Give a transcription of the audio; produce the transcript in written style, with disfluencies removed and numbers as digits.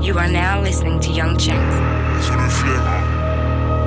You are now listening to Young Checks. Sur le flemme, hein.